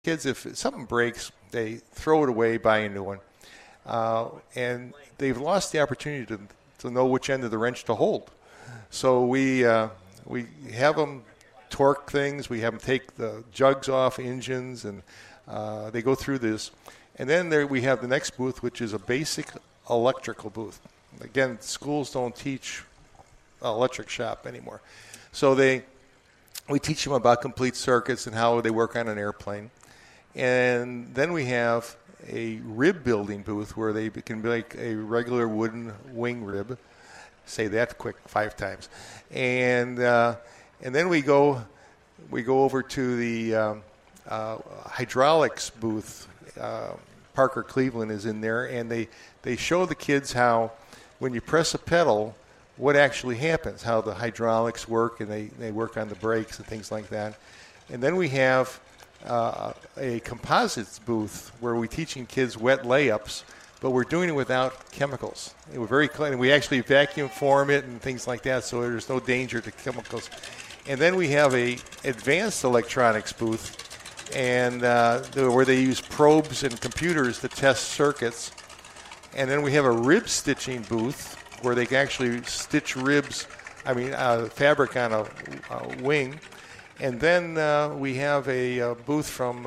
kids, if something breaks, they throw it away, buy a new one. And they've lost the opportunity to know which end of the wrench to hold. So we have them torque things. We have them take the jugs off engines, and they go through this. And then we have the next booth, which is a basic electrical booth. Again, schools don't teach electric shop anymore. So we teach them about complete circuits and how they work on an airplane. And then we have a rib building booth where they can make a regular wooden wing rib. Say that quick 5 times. And then we go over to the hydraulics booth. Parker Cleveland is in there, and they show the kids how when you press a pedal, what actually happens, how the hydraulics work, and they work on the brakes and things like that. And then we have a composites booth where we're teaching kids wet layups, but we're doing it without chemicals. We're very clean. We actually vacuum form it and things like that, so there's no danger to chemicals. And then we have a advanced electronics booth, and where they use probes and computers to test circuits. And then we have a rib stitching booth where they can actually stitch fabric on a wing. And then we have a booth from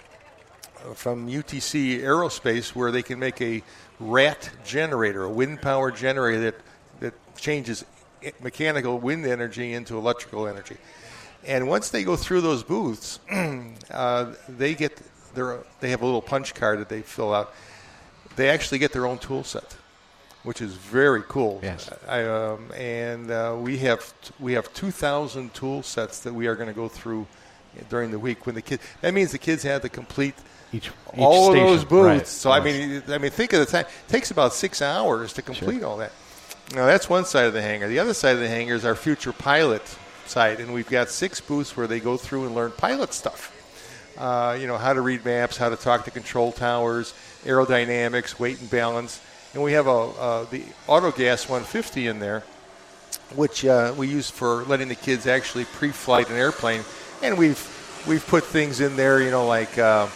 UTC Aerospace where they can make a RAT generator, a wind power generator that changes mechanical wind energy into electrical energy. And once they go through those booths, they have a little punch card that they fill out. They actually get their own tool set, which is very cool. Yes. We have 2,000 tool sets that we are going to go through during the week. That means the kids have to complete each all station, of those booths. Right. So Yes. I mean, think of the time. It takes about 6 hours to complete all that. Now that's one side of the hangar. The other side of the hangar is our future pilot side, and we've got 6 booths where they go through and learn pilot stuff. How to read maps, how to talk to control towers, aerodynamics, weight and balance. And we have the Autogas 150 in there, which we use for letting the kids actually pre-flight an airplane. And we've put things in there, like the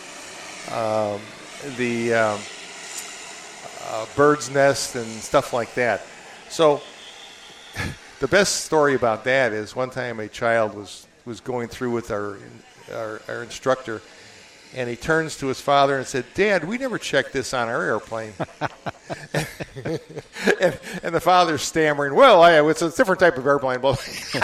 bird's nest and stuff like that. So the best story about that is one time a child was going through with our instructor, and he turns to his father and said, "Dad, we never checked this on our airplane." and the father's stammering, "Well, it's a different type of airplane." but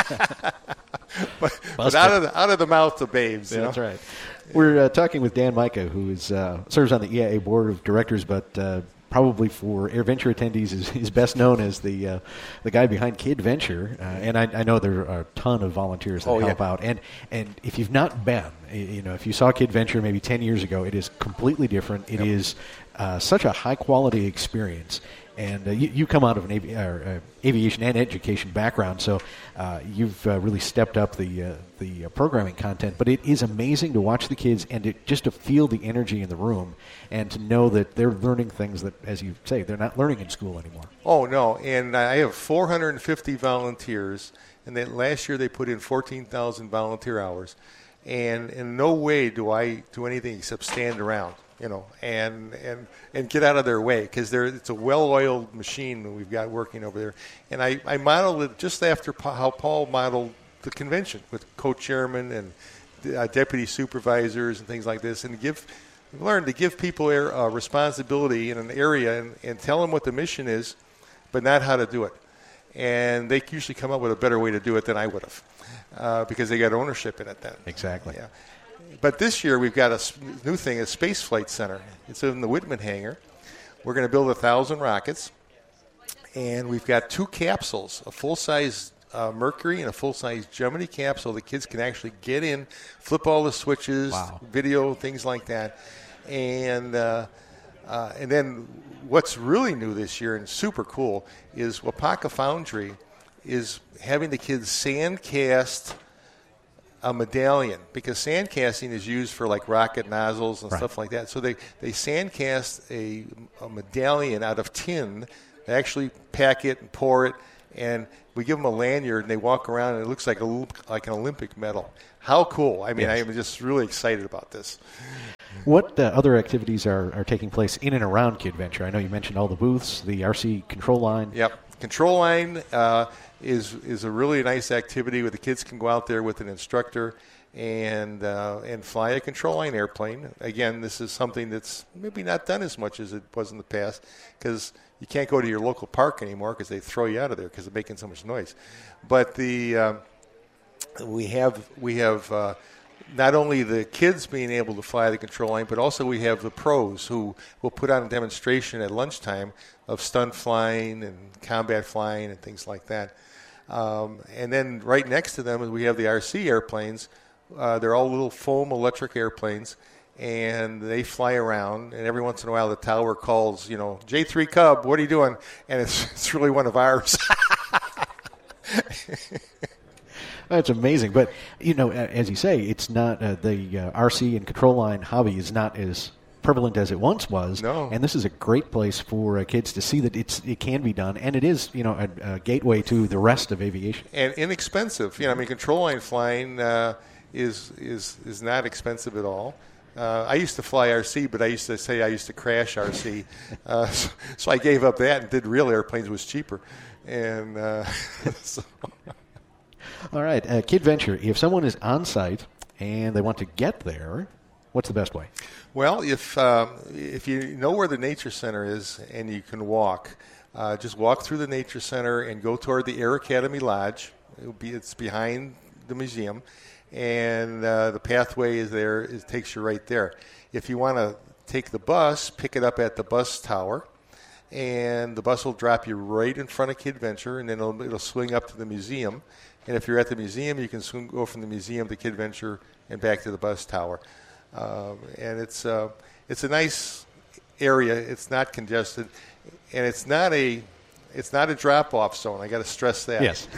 out of the mouth of babes. Yeah, that's right. We're talking with Dan Micah, who serves on the EIA board of directors, but probably for AirVenture attendees is best known as the guy behind Kid Venture, and I know there are a ton of volunteers that help out. And if you've not been, if you saw Kid Venture maybe 10 years ago, it is completely different. It is such a high quality experience. And you come out of an aviation and education background, so you've really stepped up the programming content. But it is amazing to watch the kids and just to feel the energy in the room and to know that they're learning things that, as you say, they're not learning in school anymore. Oh, no. And I have 450 volunteers, and last year they put in 14,000 volunteer hours. And in no way do I do anything except stand around. And get out of their way, because it's a well-oiled machine that we've got working over there. And I modeled it just after how Paul modeled the convention with co-chairmen and deputy supervisors and things like this, and learn to give people responsibility in an area and tell them what the mission is, but not how to do it. And they usually come up with a better way to do it than I would have, because they got ownership in it then. Exactly. Yeah. But this year we've got a new thing, a Space Flight Center. It's in the Whitman hangar. We're going to build 1,000 rockets, and we've got 2 capsules, a full-size Mercury and a full-size Gemini capsule. The kids can actually get in, flip all the switches, video, things like that. And then what's really new this year and super cool is Wapaka Foundry is having the kids sand cast a medallion, because sand casting is used for like rocket nozzles and stuff like that. So they sand cast a medallion out of tin. They actually pack it and pour it and we give them a lanyard, and they walk around, and it looks like an Olympic medal. How cool! I mean, yes. I am just really excited about this. What other activities are taking place in and around KidVenture? I know you mentioned all the booths, the RC control line. Yep, control line is a really nice activity where the kids can go out there with an instructor and fly a control line airplane. Again, this is something that's maybe not done as much as it was in the past because you can't go to your local park anymore because they throw you out of there because they're making so much noise. But we have not only the kids being able to fly the control line, but also we have the pros who will put on a demonstration at lunchtime of stunt flying and combat flying and things like that. And then right next to them, we have the RC airplanes. They're all little foam electric airplanes, and they fly around. And every once in a while, the tower calls, J3 Cub, what are you doing? And it's really one of ours. That's amazing. But, as you say, it's not the RC and control line hobby is not as prevalent as it once was. No. And this is a great place for kids to see that it can be done. And it is, a gateway to the rest of aviation. And inexpensive. Control line flying is not expensive at all. I used to fly RC, but I used to say I used to crash RC. So I gave up that and did real airplanes. It was cheaper. And so... All right, KidVenture, if someone is on site and they want to get there, what's the best way? Well, if you know where the Nature Center is and you can walk, just walk through the Nature Center and go toward the Air Academy Lodge. It's behind the museum, and the pathway is there. It takes you right there. If you want to take the bus, pick it up at the bus tower, and the bus will drop you right in front of KidVenture, and then it'll swing up to the museum. And if you're at the museum, you can go from the museum to KidVenture and back to the bus tower. And it's a nice area. It's not congested, and it's not a drop-off zone. I got to stress that. Yes.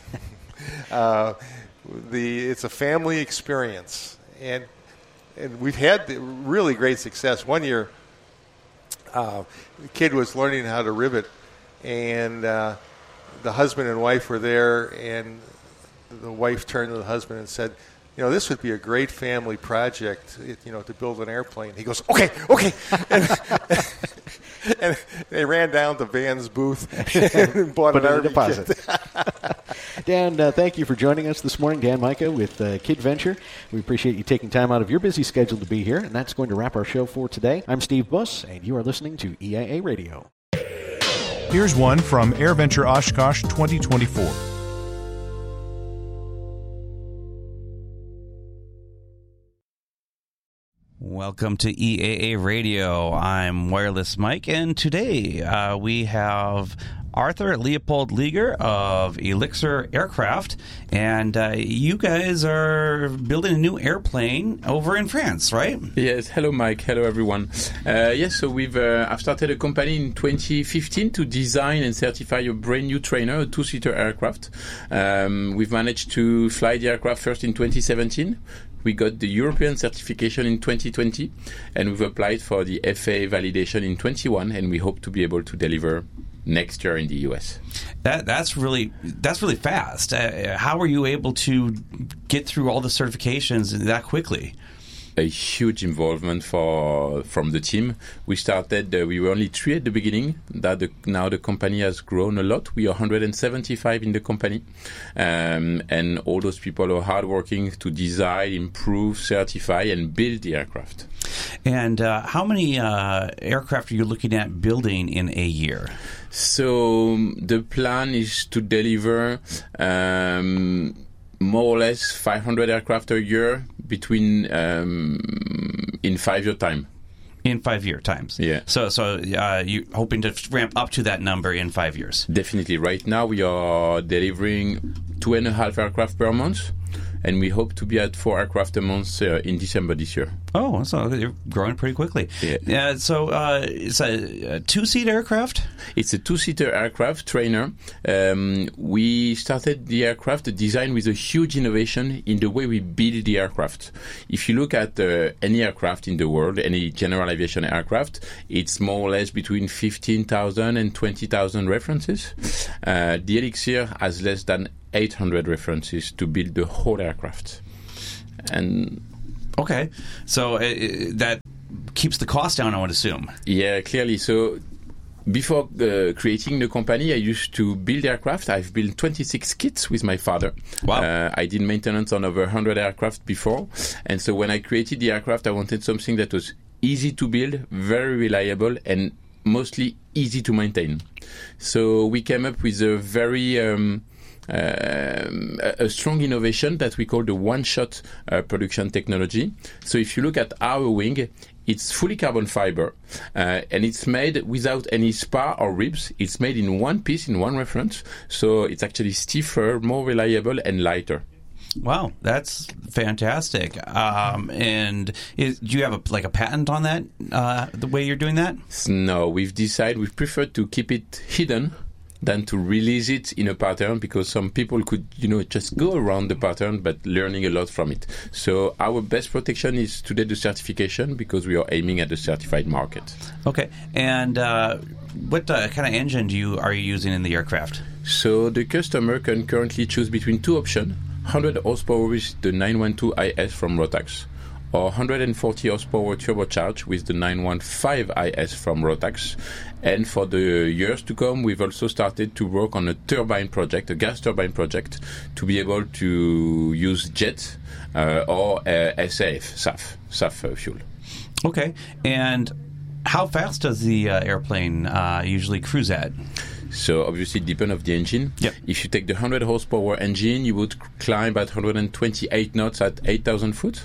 It's a family experience, and we've had really great success. One year, the kid was learning how to rivet, and the husband and wife were there, and the wife turned to the husband and said, this would be a great family project, to build an airplane. He goes, okay. And they ran down to Van's booth and bought an RV deposit. Dan, thank you for joining us this morning. Dan Micah with KidVenture. We appreciate you taking time out of your busy schedule to be here, and that's going to wrap our show for today. I'm Steve Buss, and you are listening to EAA Radio. Here's one from AirVenture Oshkosh 2024. Welcome to EAA Radio. I'm Wireless Mike, and today we have Arthur Leopold Lieger of Elixir Aircraft, and you guys are building a new airplane over in France, right? Yes. Hello, Mike. Hello, everyone. Yes. So I've started a company in 2015 to design and certify a brand new trainer, a 2-seater aircraft. We've managed to fly the aircraft first in 2017. We got the European certification in 2020, and we've applied for the FAA validation in 21, and we hope to be able to deliver next year in the US. That's really fast. How were you able to get through all the certifications that quickly? A huge involvement from the team. We started, we were only 3 at the beginning. Now the company has grown a lot. We are 175 in the company. And all those people are hardworking to design, improve, certify, and build the aircraft. And how many aircraft are you looking at building in a year? So the plan is to deliver more or less 500 aircraft a year between in 5-year time. In 5-year times. Yeah. So you're hoping to ramp up to that number in 5 years. Definitely. Right now we are delivering 2.5 aircraft per month, and we hope to be at 4 aircraft a month in December this year. Oh, so you're growing pretty quickly. Yeah. So it's a two-seat aircraft? It's a two-seater aircraft trainer. We started the aircraft design with a huge innovation in the way we build the aircraft. If you look at any aircraft in the world, any general aviation aircraft, it's more or less between 15,000 and 20,000 references. The Elixir has less than 800 references to build the whole aircraft. And okay, so that keeps the cost down, I would assume. Yeah, clearly. So before creating the company, I used to build aircraft. I've built 26 kits with my father. Wow. I did maintenance on over 100 aircraft before. And so when I created the aircraft, I wanted something that was easy to build, very reliable, and mostly easy to maintain. So we came up with a very a strong innovation that we call the one-shot production technology. So if you look at our wing, it's fully carbon fiber, and it's made without any spar or ribs. It's made in one piece, in one reference, so it's actually stiffer, more reliable, and lighter. Wow, that's fantastic. And do you have a patent on that, the way you're doing that? No, we've prefer to keep it hidden than to release it in a pattern, because some people could, just go around the pattern, but learning a lot from it. So our best protection is today the certification, because we are aiming at the certified market. Okay. And what kind of engine are you using in the aircraft? So the customer can currently choose between two options: 100 horsepower with the 912 IS from Rotax, or 140 horsepower turbocharged with the 915 IS from Rotax. And for the years to come, we've also started to work on a turbine project, a gas turbine project, to be able to use jet or SAF fuel. Okay. And how fast does the airplane usually cruise at? So obviously it depends on the engine. Yep. If you take the 100 horsepower engine, you would climb at 128 knots at 8,000 feet.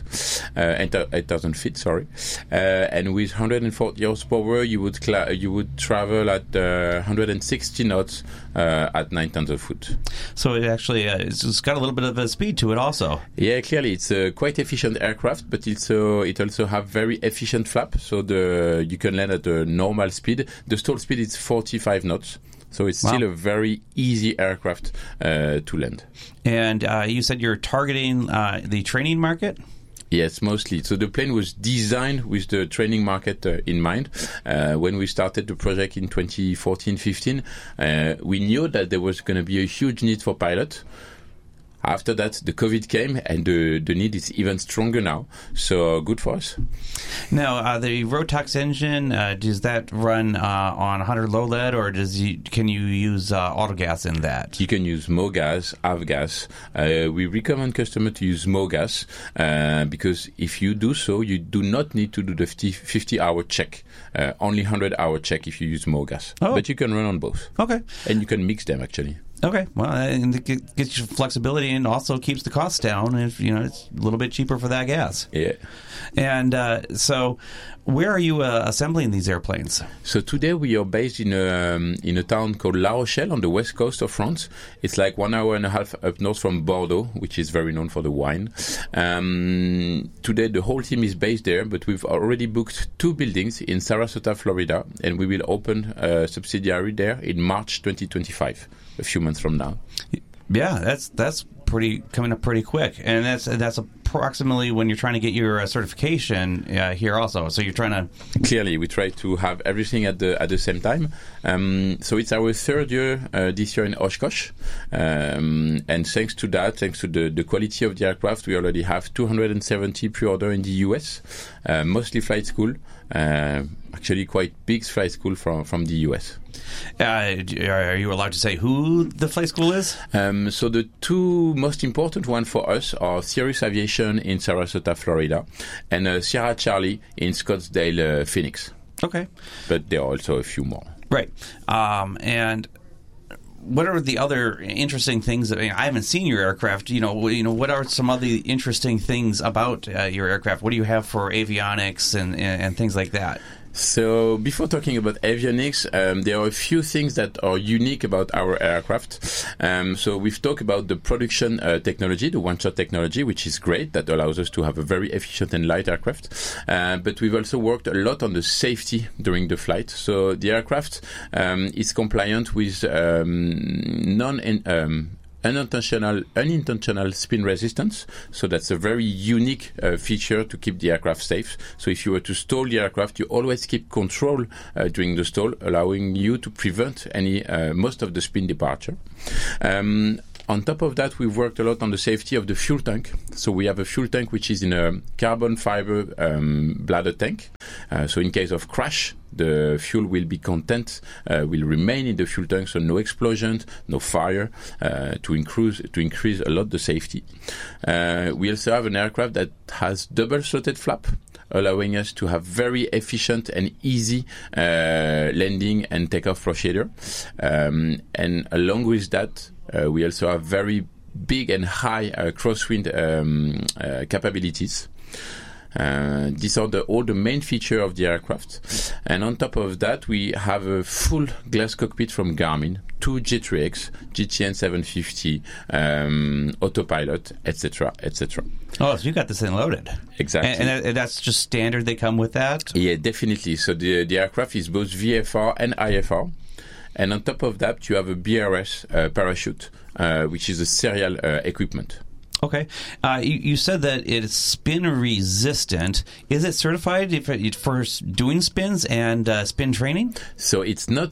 And with 140 horsepower, you would travel at 160 knots at 9,000 feet. So it actually it's got a little bit of a speed to it also. Yeah, clearly it's a quite efficient aircraft, but it also have very efficient flap. So you can land at a normal speed. The stall speed is 45 knots. So it's still a very easy aircraft to land. And you said you're targeting the training market? Yes, mostly. So the plane was designed with the training market in mind. When we started the project in 2014-15, we knew that there was going to be a huge need for pilots. After that, the COVID came, and the need is even stronger now. So good for us. Now, the Rotax engine, does that run on 100 low lead, or can you use autogas in that? You can use MoGas, avgas. We recommend customers to use MoGas because if you do so, you do not need to do the 50-hour check. Only 100-hour check if you use MoGas. Oh. But you can run on both. Okay. And you can mix them, actually. Okay, well, and it gets you flexibility and also keeps the costs down. If it's a little bit cheaper for that gas. Yeah. And so, where are you assembling these airplanes? So today we are based in a town called La Rochelle on the west coast of France. It's like 1.5 hours up north from Bordeaux, which is very known for the wine. Today the whole team is based there, but we've already booked 2 buildings in Sarasota, Florida, and we will open a subsidiary there in March 2025. A few months from now. Yeah, that's coming up pretty quick, and that's approximately when you're trying to get your certification here also. So you're trying to clearly we try to have everything at the same time. So it's our 3rd year this year in Oshkosh, and thanks to the quality of the aircraft, we already have 270 pre-order in the US, mostly flight school. Actually, quite big flight school from the US. Are you allowed to say who the flight school is? So the 2 most important ones for us are Cirrus Aviation in Sarasota, Florida, and Sierra Charlie in Scottsdale, Phoenix. Okay. But there are also a few more. Right. And what are the other interesting things? I haven't seen your aircraft. What are some of the interesting things about your aircraft? What do you have for avionics and things like that? So before talking about avionics, there are a few things that are unique about our aircraft. So we've talked about the production technology, the one-shot technology, which is great. That allows us to have a very efficient and light aircraft. But we've also worked a lot on the safety during the flight. So the aircraft is compliant with unintentional spin resistance. So that's a very unique feature to keep the aircraft safe. So if you were to stall the aircraft, you always keep control during the stall, allowing you to prevent most of the spin departure. On top of that, we've worked a lot on the safety of the fuel tank. So we have a fuel tank which is in a carbon fiber bladder tank. So in case of crash, the fuel will be content, will remain in the fuel tank, so no explosion, no fire, to increase a lot the safety. We also have an aircraft that has double slotted flap, allowing us to have very efficient and easy landing and takeoff procedure. And along with that, we also have very big and high crosswind capabilities. These are all the main features of the aircraft. And on top of that, we have a full glass cockpit from Garmin, 2 G3X, GTN 750, autopilot, etc., etc. Oh, so you got this thing loaded. Exactly. And that's just standard, they come with that? Yeah, definitely. So the aircraft is both VFR and IFR. And on top of that, you have a BRS parachute, which is a serial equipment. Okay. You said that it is spin resistant. Is it certified for doing spins and spin training? So it's not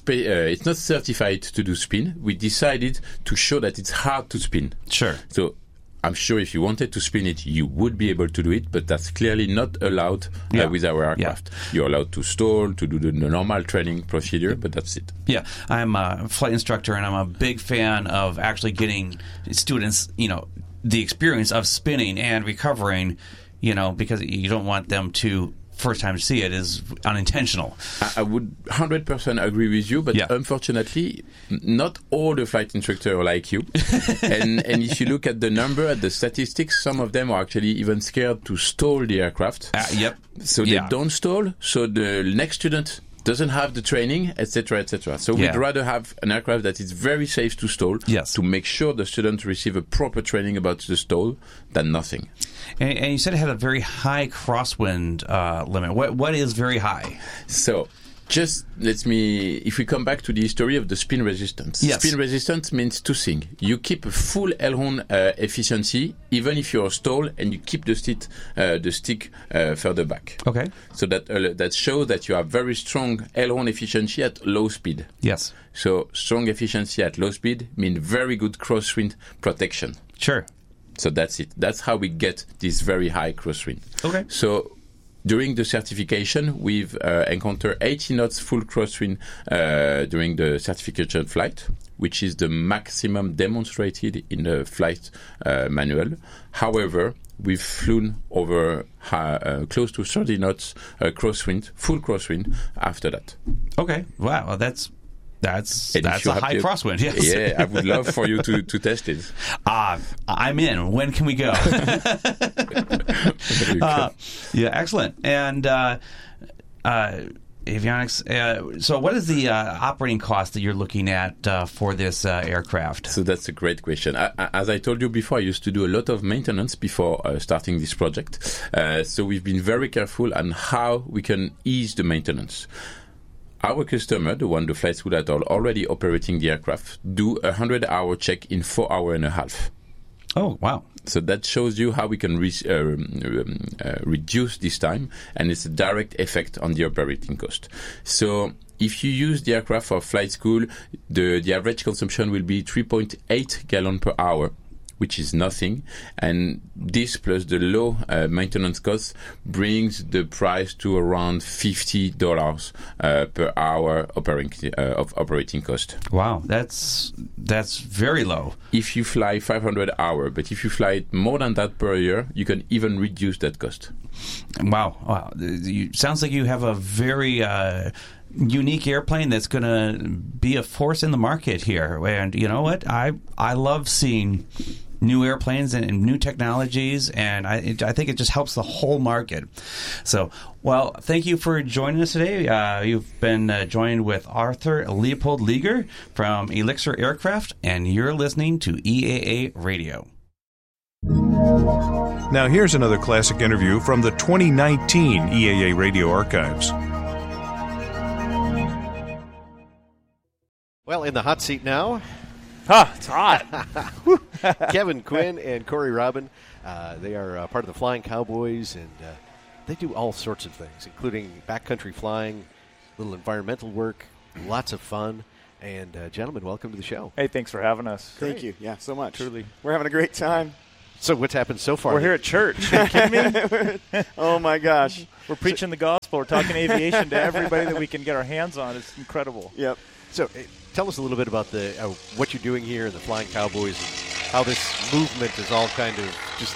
certified to do spin. We decided to show that it's hard to spin. Sure. So I'm sure if you wanted to spin it, you would be able to do it, but that's clearly not allowed with our aircraft. Yeah. You're allowed to stall, to do the normal training procedure, but that's it. Yeah, I'm a flight instructor, and I'm a big fan of actually getting students, the experience of spinning and recovering, because you don't want them to first time to see it is unintentional. I would 100% agree with you, but unfortunately, not all the flight instructors are like you. and if you look at the statistics, some of them are actually even scared to stall the aircraft. So they don't stall, so the next student doesn't have the training, etc., etc. So we'd rather have an aircraft that is very safe to stall, to make sure the students receive a proper training about the stall, than nothing. And you said it had a very high crosswind limit. What is very high? So, if we come back to the history of the spin resistance. Yes. Spin resistance means two things. You keep a full aileron efficiency, even if you're stalled, and you keep the stick further back. Okay. So that shows that you have very strong aileron efficiency at low speed. Yes. So strong efficiency at low speed means very good crosswind protection. Sure. So that's it. That's how we get this very high crosswind. Okay. So during the certification, we've encountered 80 knots full crosswind during the certification flight, which is the maximum demonstrated in the flight manual. However, we've flown over close to 30 knots full crosswind after that. Okay. Wow. That's a high crosswind, yes. Yeah, I would love for you to test it. I'm in. When can we go? Excellent. And avionics. So what is the operating cost that you're looking at for this aircraft? So that's a great question. As I told you before, I used to do a lot of maintenance before starting this project. So we've been very careful on how we can ease the maintenance. Our customer, the flight school that are already operating the aircraft, do a 100-hour check in 4 hours and a half. Oh, wow. So that shows you how we can reduce this time, and it's a direct effect on the operating cost. So if you use the aircraft for flight school, the average consumption will be 3.8 gallons per hour, which is nothing. And this plus the low maintenance cost brings the price to around $50 per hour of operating cost. Wow, that's very low. If you fly 500 hours, but if you fly more than that per year, you can even reduce that cost. Wow. Sounds like you have a very unique airplane that's going to be a force in the market here. And you know what? I love seeing new airplanes and new technologies, and I think it just helps the whole market. So, well, thank you for joining us today. You've been joined with Arthur Leopold Leger from Elixir Aircraft, and you're listening to EAA Radio. Now here's another classic interview from the 2019 EAA Radio Archives. Well, in the hot seat now, it's hot. Kevin Quinn and Corey Robin. They are part of the Flying Cowboys, and they do all sorts of things, including backcountry flying, little environmental work, lots of fun. And gentlemen, welcome to the show. Hey, thanks for having us. Thank you. Yeah, so much. Truly. We're having a great time. So what's happened so far? We're here at church. Are you kidding me? Oh, my gosh. We're preaching the gospel. We're talking aviation to everybody that we can get our hands on. It's incredible. Yep. So tell us a little bit about the what you're doing here in the Flying Cowboys and how this movement is all kind of just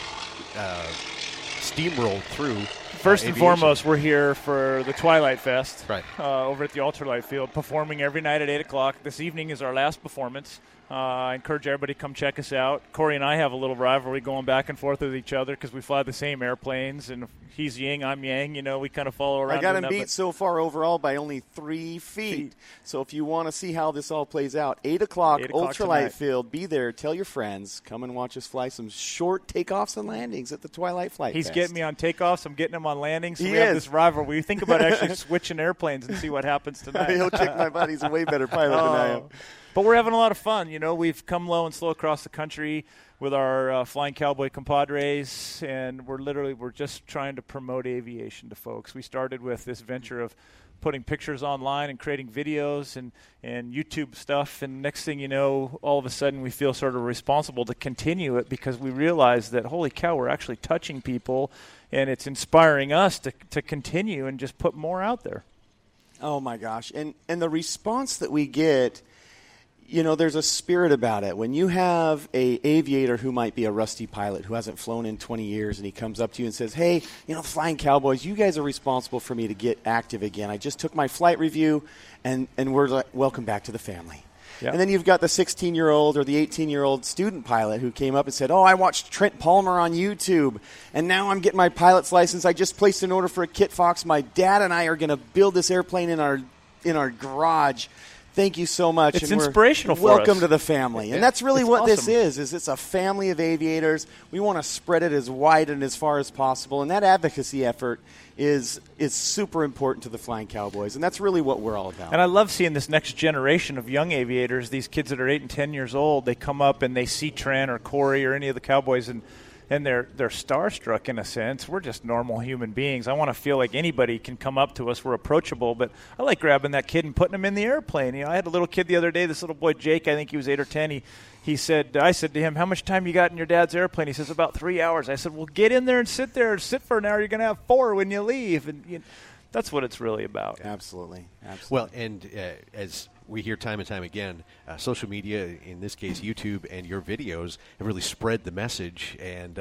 steamrolled through. First and aviation. foremost, we're here for the Twilight Fest over at the Ultralight Field, performing every night at 8 o'clock. This evening is our last performance. I encourage everybody to come check us out. Corey and I have a little rivalry going back and forth with each other because we fly the same airplanes, and he's yin, I'm yang. You know, we kind of follow around. I got him beat so far overall by only 3 feet. So if you want to see how this all plays out, 8 o'clock Ultralight tonight. Field. Be there. Tell your friends. Come and watch us fly some short takeoffs and landings at the Twilight Flight He's Fest. getting me on takeoffs. I'm getting him on landings. So He we have is. this rivalry. We think about actually switching airplanes and see what happens tonight. He'll check my butt. He's a way better pilot than I am. But we're having a lot of fun. You know, we've come low and slow across the country with our Flying Cowboy compadres, and we're just trying to promote aviation to folks. We started with this venture of putting pictures online and creating videos and YouTube stuff, and next thing you know, all of a sudden we feel sort of responsible to continue it because we realize that, holy cow, we're actually touching people, and it's inspiring us to continue and just put more out there. Oh, my gosh. And the response that we get, you know, there's a spirit about it. When you have a aviator who might be a rusty pilot who hasn't flown in 20 years and he comes up to you and says, hey, you know, Flying Cowboys, you guys are responsible for me to get active again. I just took my flight review, and we're like, welcome back to the family. Yep. And then you've got the 16-year-old or the 18-year-old student pilot who came up and said, I watched Trent Palmer on YouTube, and now I'm getting my pilot's license. I just placed an order for a Kit Fox. My dad and I are going to build this airplane in our garage. Thank you so much. It's and inspirational for us. Welcome to the family. And that's really what awesome. this is it's a family of aviators. We want to spread it as wide and as far as possible. And that advocacy effort is super important to the Flying Cowboys. And that's really what we're all about. And I love seeing this next generation of young aviators, these kids that are 8 and 10 years old. They come up and they see Trent or Corey or any of the Cowboys, and they're starstruck in a sense. We're just normal human beings. I want to feel like anybody can come up to us. We're approachable, but I like grabbing that kid and putting him in the airplane. You know, I had a little kid the other day, this little boy Jake, I think he was 8 or 10. I said to him, how much time you got in your dad's airplane? He says, about 3 hours. I said, well, get in there and sit there. Sit for an hour. You're going to have 4 when you leave. And that's what it's really about. Absolutely. Well, and as we hear time and time again, social media, in this case YouTube, and your videos have really spread the message, and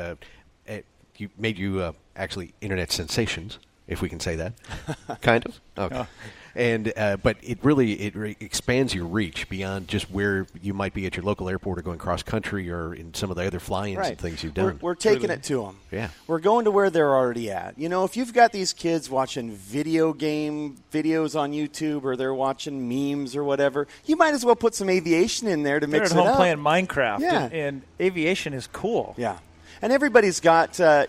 made you actually internet sensations, if we can say that. Kind of. Okay. Oh. And but it expands your reach beyond just where you might be at your local airport or going cross country or in some of the other fly-ins and things you've done. We're taking it to them. Yeah. We're going to where they're already at. You know, if you've got these kids watching video game videos on YouTube or they're watching memes or whatever, you might as well put some aviation in there to mix it up. They're at home playing Minecraft, yeah. and aviation is cool. Yeah. And everybody's got, the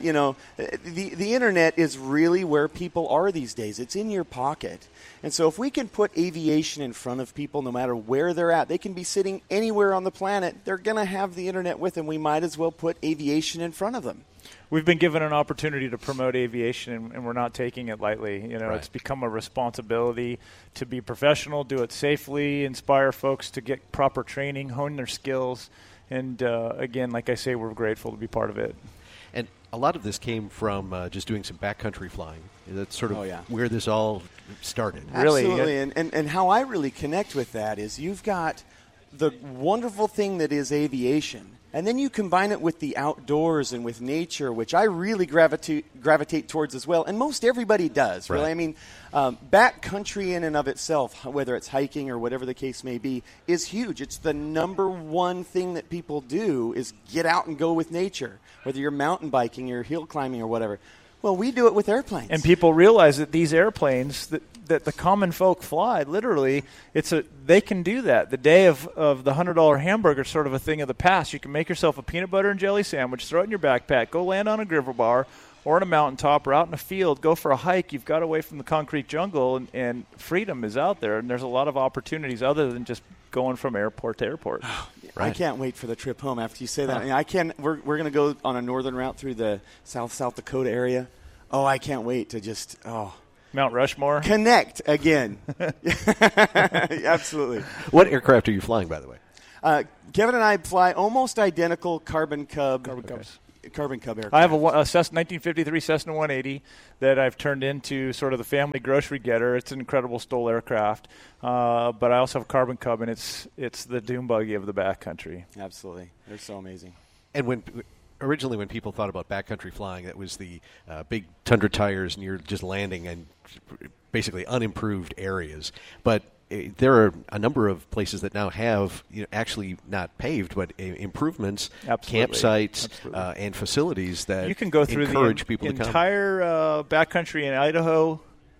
internet is really where people are these days. It's in your pocket. And so if we can put aviation in front of people, no matter where they're at, they can be sitting anywhere on the planet. They're going to have the internet with them. We might as well put aviation in front of them. We've been given an opportunity to promote aviation, and we're not taking it lightly. You know, It's become a responsibility to be professional, do it safely, inspire folks to get proper training, hone their skills. And, again, like I say, we're grateful to be part of it. And a lot of this came from just doing some backcountry flying. That's sort of where this all started. Absolutely. And how I really connect with that is you've got the wonderful thing that is aviation, And then you combine it with the outdoors and with nature, which I really gravitate towards as well. And most everybody does, really. Right. I mean, backcountry in and of itself, whether it's hiking or whatever the case may be, is huge. It's the number one thing that people do is get out and go with nature, whether you're mountain biking or hill climbing or whatever. Well, we do it with airplanes. And people realize that these airplanes that the common folk fly, literally, they can do that. The day of the $100 hamburger is sort of a thing of the past. You can make yourself a peanut butter and jelly sandwich, throw it in your backpack, go land on a gravel bar or on a mountaintop or out in a field, go for a hike. You've got away from the concrete jungle, and freedom is out there. And there's a lot of opportunities other than just going from airport to airport. Right. I can't wait for the trip home after you say that. I mean, we're going to go on a northern route through the South Dakota area. Oh, I can't wait to just Mount Rushmore. Connect again. Absolutely. What aircraft are you flying, by the way? Kevin and I fly almost identical Carbon Cub Cubs. aircraft. I have a Cessna 1953 Cessna 180 that I've turned into sort of the family grocery getter. It's an incredible STOL aircraft, but I also have a Carbon Cub, and it's the dune buggy of the backcountry. Absolutely, they're so amazing. And originally when people thought about backcountry flying, that was the big Tundra tires, and you're just landing in basically unimproved areas. But there are a number of places that now have actually not paved, but improvements, Absolutely. campsites, Absolutely. And facilities that you can go through encourage people to come. entire backcountry in Idaho,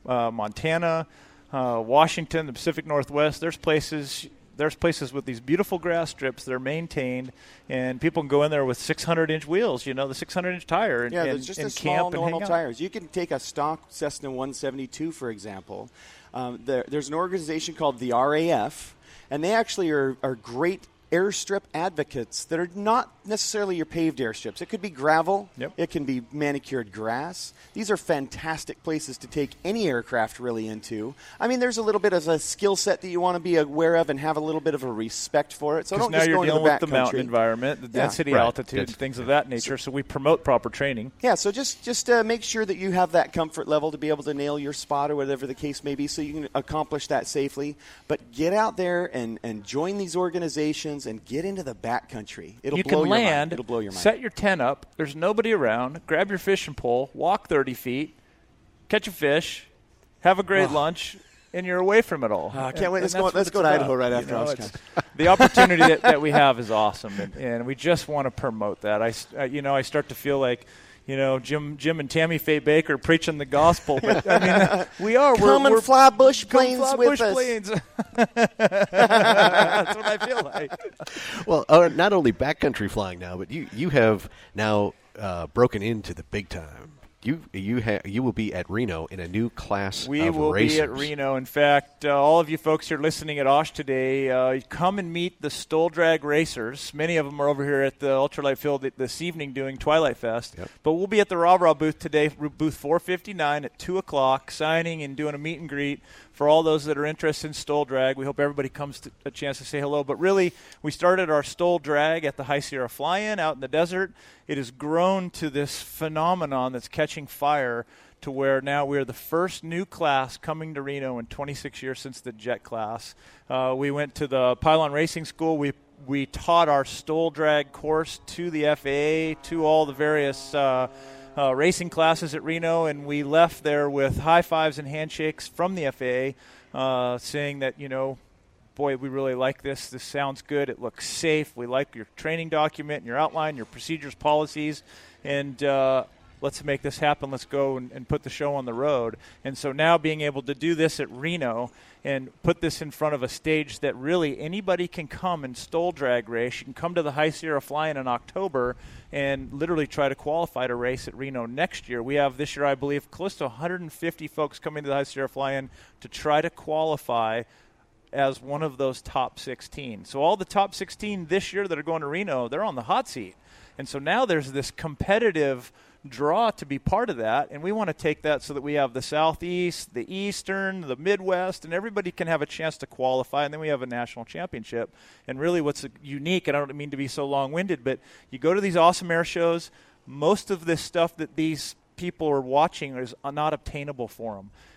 Montana, Washington, the Pacific Northwest. There's places with these beautiful grass strips that are maintained, and people can go in there with 600-inch wheels, the 600-inch tire, and, there's just and a small camp and normal hang out. tires. You can take a stock Cessna 172, for example. There's an organization called the RAF, and they actually are great airstrip advocates that are not necessarily your paved airstrips. It could be gravel. Yep. It can be manicured grass. These are fantastic places to take any aircraft really into. I mean, there's a little bit of a skill set that you want to be aware of and have a little bit of a respect for it. So don't now just you're go into dealing the with the mountain environment, the density, Right. altitude, Good. and things of that nature. So we promote proper training. Yeah, so just make sure that you have that comfort level to be able to nail your spot or whatever the case may be so you can accomplish that safely. But get out there and join these organizations and get into the backcountry. It'll You blow can your land, mind. It'll blow your mind. set your tent up. There's nobody around. Grab your fishing pole, walk 30 feet, catch a fish, have a great lunch, and you're away from it all. I can't wait. And Let's go that's to what it's Idaho about. right after it's- Oshkosh. The opportunity that we have is awesome, and we just want to promote that. I start to feel like, Jim and Tammy Faye Baker preaching the gospel, but I mean, we are. Come and fly bush planes fly with bush us. planes. That's what I feel like. Well, not only backcountry flying now, but you have now broken into the big time. You will be at Reno in a new class We of will racers. be at Reno. In fact, all of you folks here listening at Osh today, come and meet the Stoll Drag racers. Many of them are over here at the Ultralight Field this evening doing Twilight Fest. Yep. But we'll be at the Rah Rah booth today, booth 459 at 2 o'clock, signing and doing a meet and greet for all those that are interested in Stoll Drag. We hope everybody comes to a chance to say hello. But really, we started our Stoll Drag at the High Sierra Fly-In out in the desert. It has grown to this phenomenon that's catching fire to where now we are the first new class coming to Reno in 26 years since the jet class. We went to the Pylon Racing School. We taught our Stoll Drag course to the FAA, to all the various racing classes at Reno, and we left there with high fives and handshakes from the FAA saying that, boy, we really like this. This sounds good. It looks safe. We like your training document and your outline, your procedures, policies, and let's make this happen. Let's go and put the show on the road. And so now being able to do this at Reno and put this in front of a stage that really anybody can come and Stoll Drag race. You can come to the High Sierra Fly-In in October and literally try to qualify to race at Reno next year. We have this year, I believe, close to 150 folks coming to the High Sierra Fly-In to try to qualify as one of those top 16. So all the top 16 this year that are going to Reno, they're on the hot seat. And so now there's this competitive draw to be part of that, and we want to take that so that we have the Southeast, the Eastern, the Midwest, and everybody can have a chance to qualify, and then we have a national championship. And really what's unique, and I don't mean to be so long-winded, but you go to these awesome air shows, most of this stuff that these people are watching is not obtainable for them.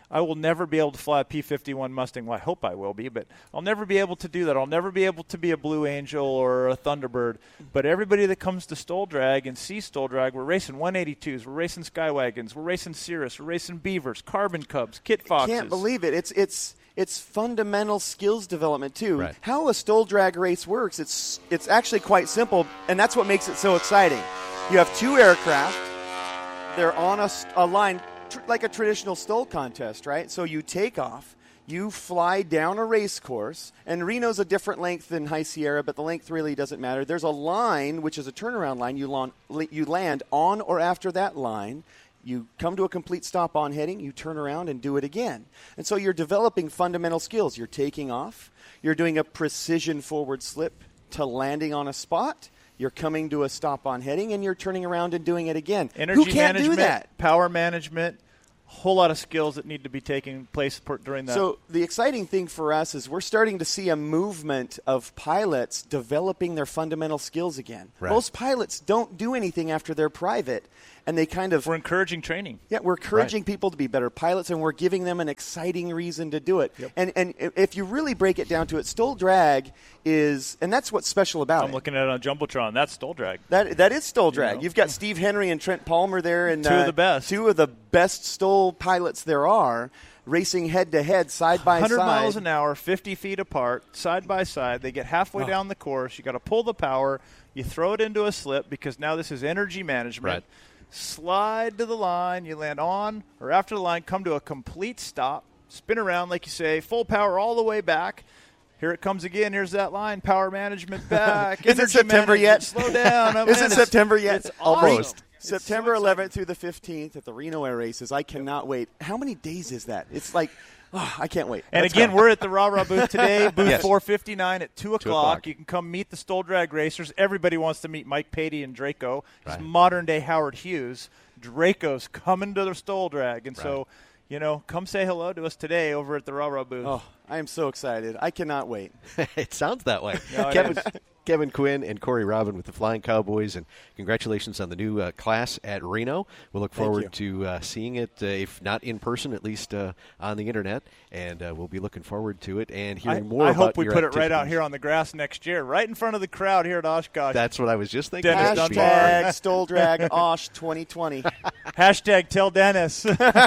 I will never be able to fly a P-51 Mustang. Well, I hope I will be, but I'll never be able to do that. I'll never be able to be a Blue Angel or a Thunderbird. But everybody that comes to Stoll Drag and sees Stoll Drag, we're racing 182s, we're racing Skywagons, we're racing Cirrus, we're racing Beavers, Carbon Cubs, Kit Foxes. I can't believe it. It's fundamental skills development too. Right. How a Stoll Drag race works, it's actually quite simple, and that's what makes it so exciting. You have 2 aircraft. They're on a line like a traditional Stoll contest, right? So you take off, you fly down a race course, and Reno's a different length than High Sierra, but the length really doesn't matter. There's a line, which is a turnaround line. You land on or after that line. You come to a complete stop on heading, you turn around and do it again. And so you're developing fundamental skills. You're taking off. You're doing a precision forward slip to landing on a spot. You're coming to a stop on heading, and you're turning around and doing it again. Energy Who can't management, do that? Power management, a whole lot of skills that need to be taking place during that. So the exciting thing for us is we're starting to see a movement of pilots developing their fundamental skills again. Right. Most pilots don't do anything after they're private, and they kind of... We're encouraging training. Yeah, we're encouraging people to be better pilots, and we're giving them an exciting reason to do it. Yep. And if you really break it down to it, Stoll Drag is, and that's what's special about it. I'm looking at it on Jumbotron. That's Stoll Drag. That is Stoll Drag. You know. You've got Steve Henry and Trent Palmer there, and Two of the best. 2 of the best Stoll pilots there are, racing head-to-head, side-by-side. 100 miles an hour, 50 feet apart, side by side. They get halfway down the course. You got to pull the power. You throw it into a slip because now this is energy management. Right. Slide to the line. You land on or after the line. Come to a complete stop. Spin around, like you say. Full power all the way back. Here it comes again. Here's that line. Power management back. Is it September yet? Slow down. Is it September yet? It's almost. September 11th through the 15th at the Reno Air Races. I cannot wait. How many days is that? It's like, I can't wait. And Let's again, go. we're at the Rah Rah booth today, booth Yes. 459 at 2 o'clock. 2:00. You can come meet the Stoll Drag racers. Everybody wants to meet Mike Patey and Draco. Right. It's modern-day Howard Hughes. Draco's coming to the Stoll Drag. And so, come say hello to us today over at the Rah Rah booth. Oh, I am so excited. I cannot wait. It sounds that way. No, it is. Kevin Quinn and Corey Robin with the Flying Cowboys, and congratulations on the new class at Reno. We'll look forward to seeing it, if not in person, at least on the internet, and we'll be looking forward to it and hearing more I about hope we your put it right out activities. here on the grass next year, right in front of the crowd here at Oshkosh. That's what I was just thinking. Dennis That'd be Dunbar. Hashtag Stoll Drag Osh 2020. Hashtag tell Dennis.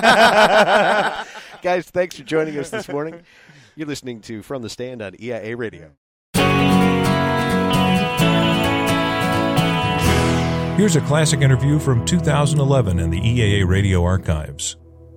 Guys, thanks for joining us this morning. You're listening to From the Stand on EIA Radio. Here's a classic interview from 2011 in the EAA Radio archives.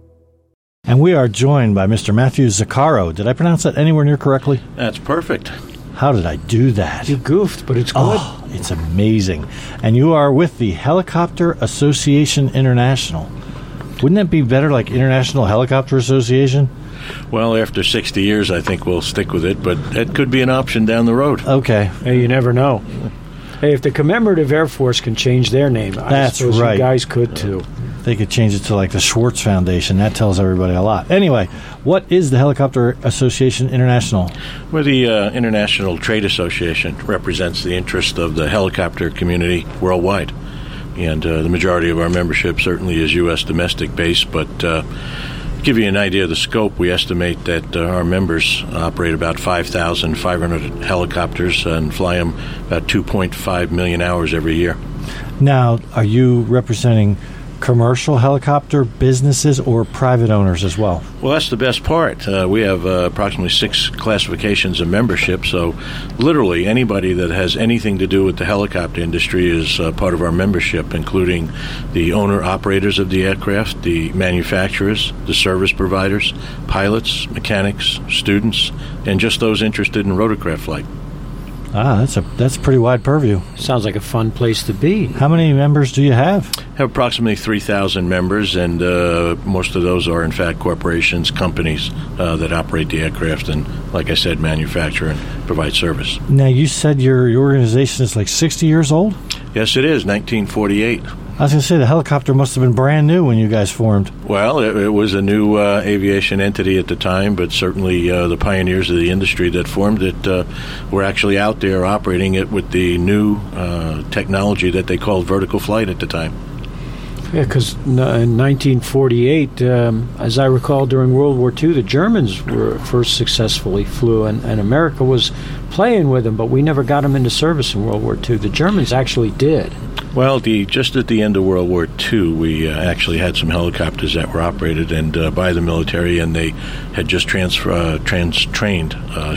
And we are joined by Mr. Matthew Zaccaro. Did I pronounce that anywhere near correctly? That's perfect. How did I do that? You goofed, but it's good. Oh, it's amazing. And you are with the Helicopter Association International. Wouldn't that be better, like International Helicopter Association? Well, after 60 years, I think we'll stick with it, but that could be an option down the road. Okay. Hey, you never know. Hey, if the Commemorative Air Force can change their name, I That's suppose right. you guys could too. They could change it to like the Schwartz Foundation. That tells everybody a lot. Anyway, what is the Helicopter Association International? We're the International Trade Association. Represents the interest of the helicopter community worldwide. And the majority of our membership certainly is U.S. domestic based, but to give you an idea of the scope, we estimate that our members operate about 5,500 helicopters and fly them about 2.5 million hours every year. Now, are you representing commercial helicopter businesses or private owners as well? Well, that's the best part. We have approximately 6 classifications of membership, so literally anybody that has anything to do with the helicopter industry is part of our membership, including the owner-operators of the aircraft, the manufacturers, the service providers, pilots, mechanics, students, and just those interested in rotorcraft flight. Ah, that's a pretty wide purview. Sounds like a fun place to be. How many members do you have? Have approximately 3,000 members, and most of those are, in fact, corporations, companies that operate the aircraft and, like I said, manufacture and provide service. Now, you said your organization is like 60 years old? Yes, it is, 1948. I was going to say, the helicopter must have been brand new when you guys formed. Well, it was a new aviation entity at the time, but certainly the pioneers of the industry that formed it were actually out there operating it with the new technology that they called vertical flight at the time. Yeah, because in 1948, as I recall, during World War II, the Germans were first successfully flew, and America was playing with them, but we never got them into service in World War II. The Germans actually did. Well, just at the end of World War II, we actually had some helicopters that were operated by the military, and they had just cross-trained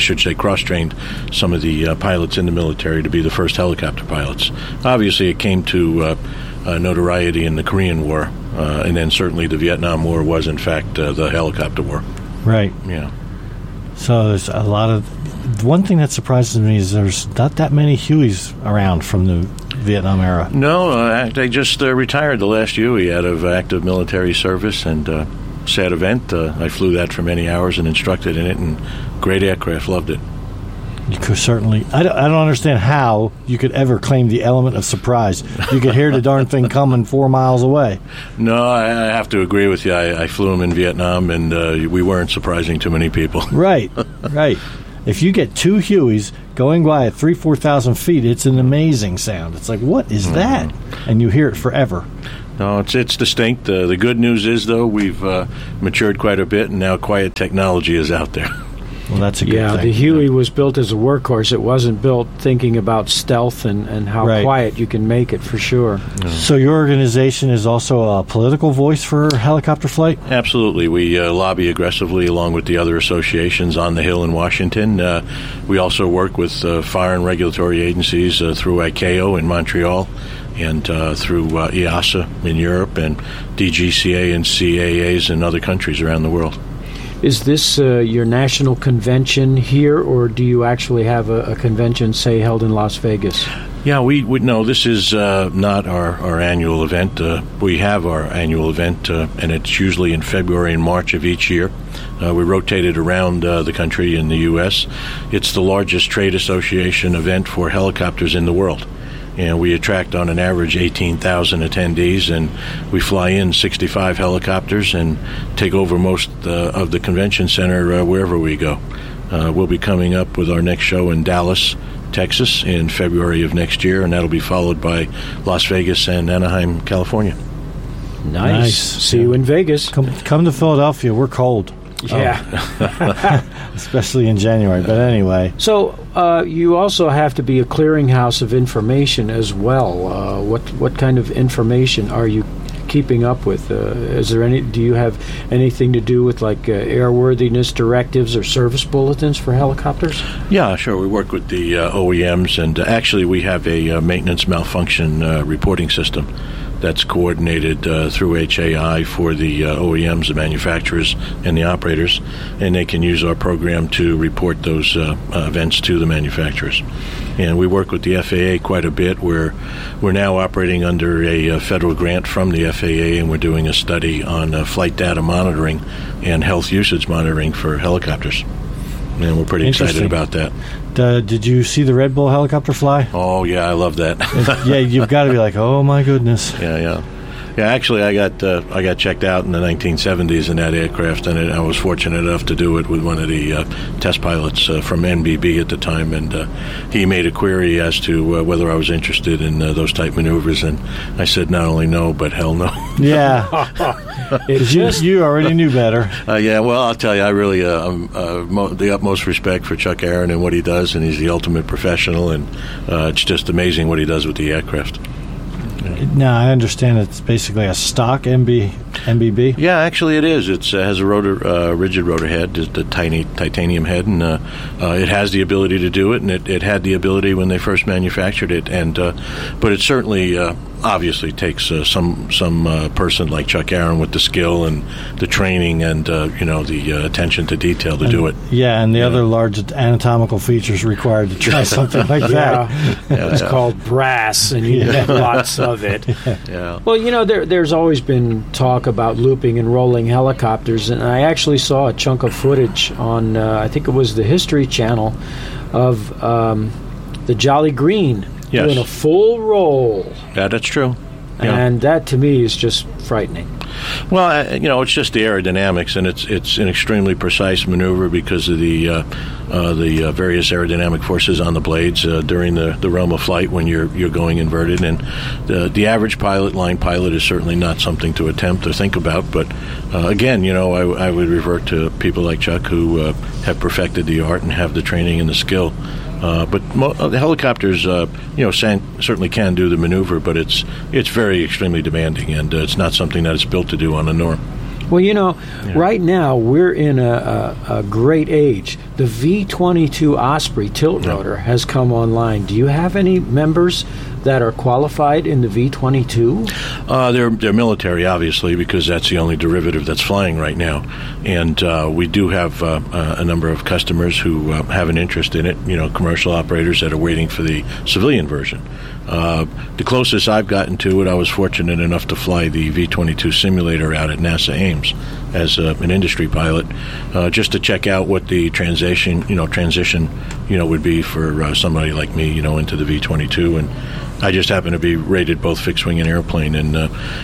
some of the pilots in the military to be the first helicopter pilots. Obviously, it came to notoriety in the Korean War, and then certainly the Vietnam War was, in fact, the helicopter war. Right. Yeah. So there's a lot of... One thing that surprises me is there's not that many Hueys around from the Vietnam era. No, they just retired the last Huey out of active military service, and sad event. I flew that for many hours and instructed in it, and great aircraft, loved it. You could certainly... I don't understand how you could ever claim the element of surprise. You could hear the darn thing coming 4 miles away. No, I have to agree with you. I flew them in Vietnam, and we weren't surprising too many people. Right, right. If you get two Hueys going by at 4,000 feet, it's an amazing sound. It's like, what is that? And you hear it forever. No, it's distinct. The good news is, though, we've matured quite a bit, and now quiet technology is out there. Well, that's a good thing. Yeah, the Huey was built as a workhorse. It wasn't built thinking about stealth and how quiet you can make it, for sure. Yeah. So your organization is also a political voice for helicopter flight? Absolutely. We lobby aggressively along with the other associations on the Hill in Washington. We also work with foreign regulatory agencies through ICAO in Montreal, and through EASA in Europe, and DGCA and CAAs in other countries around the world. Is this your national convention here, or do you actually have a convention, say, held in Las Vegas? Yeah, we would know. This is not our annual event. We have our annual event, and it's usually in February and March of each year. We rotate it around the country in the U.S. It's the largest trade association event for helicopters in the world. And we attract on an average 18,000 attendees, and we fly in 65 helicopters and take over most of the convention center wherever we go. We'll be coming up with our next show in Dallas, Texas in February of next year, and that'll be followed by Las Vegas and Anaheim, California. Nice. See you in Vegas. Come to Philadelphia. We're cold. Yeah. Especially in January. But anyway. So you also have to be a clearinghouse of information as well. What kind of information are you keeping up with? Do you have anything to do with like airworthiness directives or service bulletins for helicopters? Yeah, sure. We work with the OEMs, and actually we have a maintenance malfunction reporting system that's coordinated through HAI for the OEMs, the manufacturers, and the operators, and they can use our program to report those events to the manufacturers. And we work with the FAA quite a bit. We're now operating under a federal grant from the FAA, and we're doing a study on flight data monitoring and health usage monitoring for helicopters. And we're pretty excited about that. Did you see the Red Bull helicopter fly? Oh, yeah, I love that. Yeah, you've got to be like, oh, my goodness. Yeah. Yeah, actually, I got checked out in the 1970s in that aircraft, and I was fortunate enough to do it with one of the test pilots from NBB at the time, and he made a query as to whether I was interested in those type maneuvers, and I said not only no, but hell no. Yeah. You already knew better. Yeah, well, I'll tell you, I really the utmost respect for Chuck Aaron and what he does, and he's the ultimate professional, and it's just amazing what he does with the aircraft. Now, I understand it's basically a stock NBB. Yeah, actually it is. It has a rigid rotor head, the tiny titanium head, and it has the ability to do it, and it had the ability when they first manufactured it. And but it certainly obviously takes some person like Chuck Aaron with the skill and the training and the attention to detail to do it. Yeah, and the other large anatomical features required to try something like that. Yeah, it's called brass, and you have lots of it. Yeah. Well, there's always been talk about looping and rolling helicopters, and I actually saw a chunk of footage on I think it was the History Channel of the Jolly Green doing a full roll. Yeah, that's true. And that, to me, is just frightening. Well, it's just the aerodynamics, and it's an extremely precise maneuver because of the various aerodynamic forces on the blades during the realm of flight when you're going inverted. And the average line pilot is certainly not something to attempt or think about. But again, I would revert to people like Chuck who have perfected the art and have the training and the skill. But the helicopters, certainly can do the maneuver, but it's very extremely demanding, and it's not something that it's built to do on a norm. Well, right now we're in a great age. The V-22 Osprey tilt rotor has come online. Do you have any members that are qualified in the V-22? They're military, obviously, because that's the only derivative that's flying right now. And we do have a number of customers who have an interest in it, commercial operators that are waiting for the civilian version. The closest I've gotten to it, I was fortunate enough to fly the V-22 simulator out at NASA Ames as an industry pilot, just to check out what the transition would be for somebody like me, into the V-22. And I just happened to be rated both fixed wing and airplane, and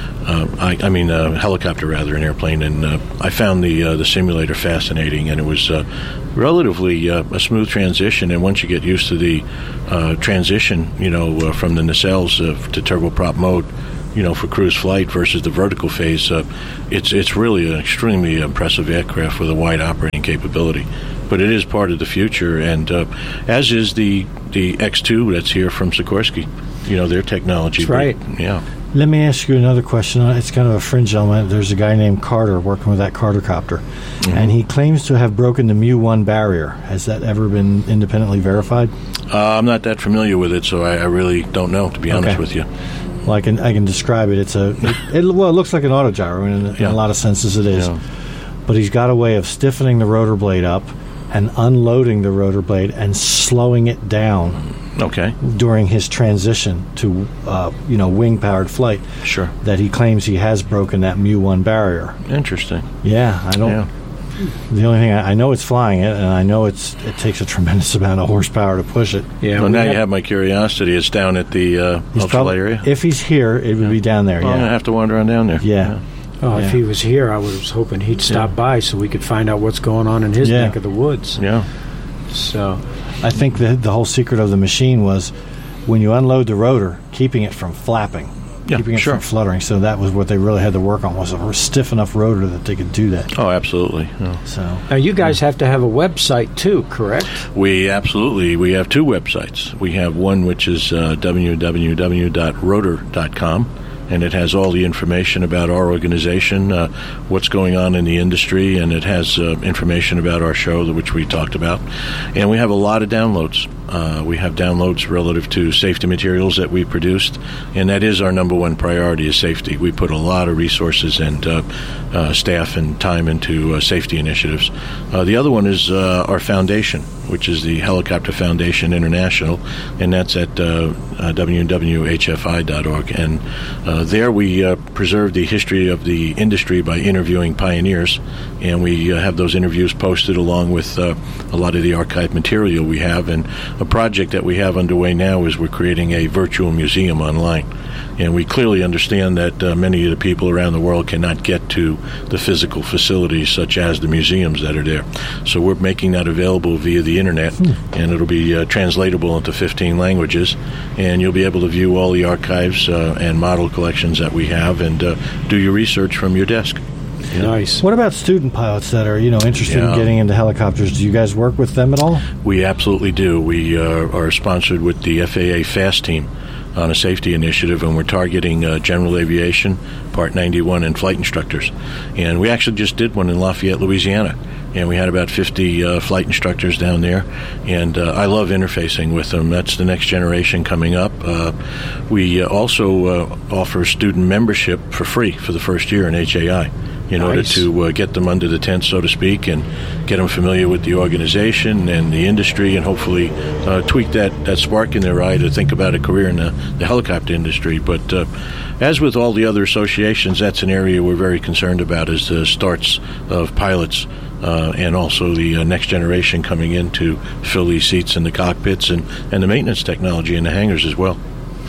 helicopter rather, and airplane. And I found the simulator fascinating, and it was relatively a smooth transition. And once you get used to the transition, from the nacelles to turboprop mode, for cruise flight versus the vertical phase, it's really an extremely impressive aircraft with a wide operating capability. But it is part of the future, and as is the X2 that's here from Sikorsky. Their technology. That's right. Yeah. Let me ask you another question. It's kind of a fringe element. There's a guy named Carter working with that Carter copter, and he claims to have broken the Mu-1 barrier. Has that ever been independently verified? I'm not that familiar with it, so I really don't know, to be honest with you. Well, I can describe it. It looks like an autogyro, and in a lot of senses it is. Yeah. But he's got a way of stiffening the rotor blade up and unloading the rotor blade and slowing it down. Okay. During his transition to wing-powered flight. Sure. That he claims he has broken that Mu-1 barrier. Interesting. Yeah, I don't. Yeah. The only thing I know, it's flying it, and I know it takes a tremendous amount of horsepower to push it. Yeah. Well, now you have my curiosity. It's down at the Ultralight area. If he's here, it would be down there. Well, I'm gonna have to wander on down there. Yeah. Oh, if he was here, I was hoping he'd stop by so we could find out what's going on in his neck of the woods. Yeah. So, I think the whole secret of the machine was when you unload the rotor, keeping it from flapping, keeping it from fluttering. So that was what they really had to work on, was a stiff enough rotor that they could do that. Oh, absolutely. Yeah. So now you guys have to have a website too, correct? We have two websites. We have one which is www.rotor.com. And it has all the information about our organization, what's going on in the industry, and it has information about our show, which we talked about. And we have a lot of downloads. We have downloads relative to safety materials that we produced, and that is our number one priority, is safety. We put a lot of resources and staff and time into safety initiatives. The other one is our foundation, which is the Helicopter Foundation International, and that's at www.hfi.org. And there we preserve the history of the industry by interviewing pioneers, and we have those interviews posted along with a lot of the archive material we have. And a project that we have underway now is we're creating a virtual museum online. And we clearly understand that many of the people around the world cannot get to the physical facilities such as the museums that are there. So we're making that available via the internet, and it'll be translatable into 15 languages. And you'll be able to view all the archives and model collections that we have and do your research from your desk. Yeah. Nice. What about student pilots that are, interested in getting into helicopters? Do you guys work with them at all? We absolutely do. We are sponsored with the FAA FAST team on a safety initiative, and we're targeting general aviation, Part 91, and flight instructors. And we actually just did one in Lafayette, Louisiana, and we had about 50 flight instructors down there, and I love interfacing with them. That's the next generation coming up. We also offer student membership for free for the first year in HAI, in order to get them under the tent, so to speak, and get them familiar with the organization and the industry, and hopefully tweak that spark in their eye to think about a career in the helicopter industry. But as with all the other associations, that's an area we're very concerned about, is the starts of pilots and also the next generation coming in to fill these seats in the cockpits and the maintenance technology in the hangars as well.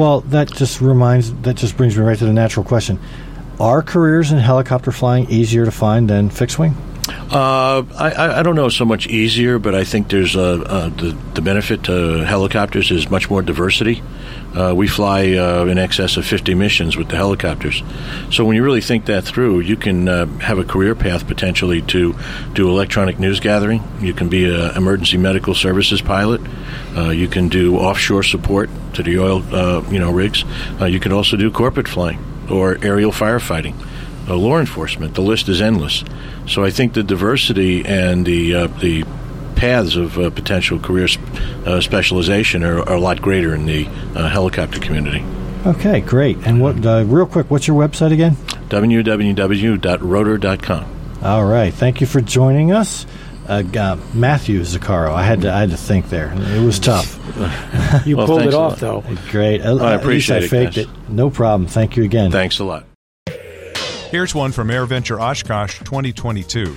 Well, that just brings me right to the natural question. Are careers in helicopter flying easier to find than fixed wing? I don't know so much easier, but I think there's the benefit to helicopters is much more diversity. We fly in excess of 50 missions with the helicopters. So when you really think that through, you can have a career path potentially to do electronic news gathering. You can be an emergency medical services pilot. You can do offshore support to the oil rigs. You can also do corporate flying or aerial firefighting, law enforcement. The list is endless. So I think the diversity and the paths of potential career specialization are a lot greater in the helicopter community. Okay, great. And what? Real quick, what's your website again? www.rotor.com. All right. Thank you for joining us. Matthew Zaccaro. I had to think there. It was tough. You pulled it off, though. Great. I appreciate I faked it. No problem. Thank you again. Thanks a lot. Here's one from AirVenture Oshkosh 2022.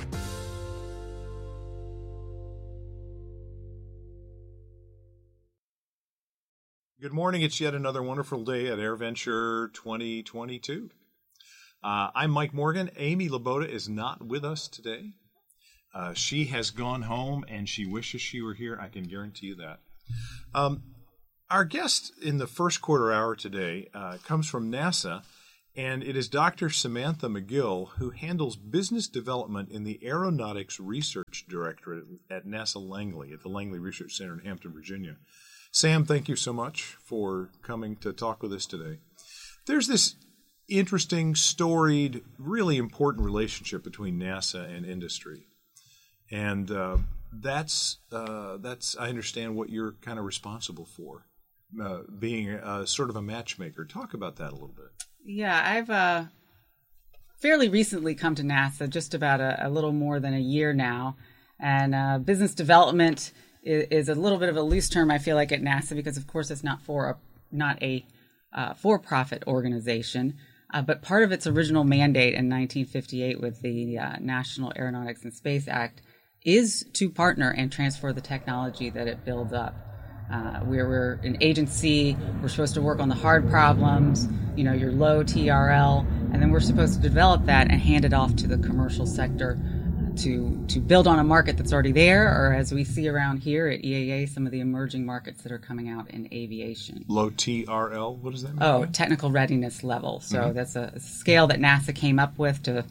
Good morning. It's yet another wonderful day at AirVenture 2022. I'm Mike Morgan. Amy Laboda is not with us today. She has gone home, and she wishes she were here. I can guarantee you that. Our guest in the first quarter hour today comes from NASA, and it is Dr. Samantha McGill, who handles business development in the Aeronautics Research Directorate at NASA Langley, at the Langley Research Center in Hampton, Virginia. Sam, thank you so much for coming to talk with us today. There's this interesting, storied, really important relationship between NASA and industry. And that's I understand what you're kind of responsible for, being sort of a matchmaker. Talk about that a little bit. Yeah, I've fairly recently come to NASA, just about a little more than a year now. And business development is a little bit of a loose term, I feel like, at NASA, because, of course, it's not a for-profit organization. But part of its original mandate in 1958 with the National Aeronautics and Space Act is to partner and transfer the technology that it builds up. We're an agency. We're supposed to work on the hard problems, your low TRL, and then we're supposed to develop that and hand it off to the commercial sector to build on a market that's already there, or as we see around here at EAA, some of the emerging markets that are coming out in aviation. Low TRL, what does that mean? Oh, technical readiness level. So that's a scale that NASA came up with to